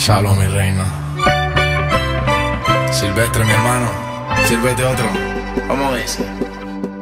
Shalom, mi reina. Silvestre, mi hermano. Sírvete otro. Vamos a ver.